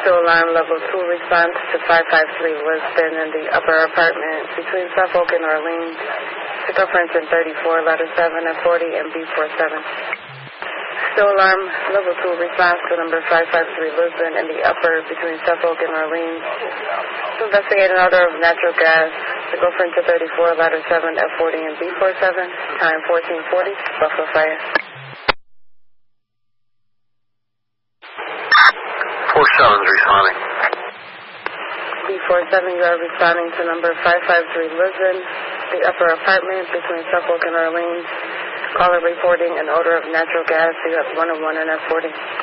Still alarm level 2 response to 553 Lisbon in the upper apartment between Suffolk and Orleans. Pick up French in 34, letter 7 at 40 and B47. Still alarm level 2 response to number 553 Lisbon in the upper between Suffolk and Orleans. To investigate an odor of natural gas. Pick up French in 34, letter 7 at 40 and B47. Time 1440, Buffalo Fire. 47's responding. B47, you are responding to number 553 Lisbon, the upper apartment between Suffolk and Orleans. Caller reporting an odor of natural gas. You have 101 and F40.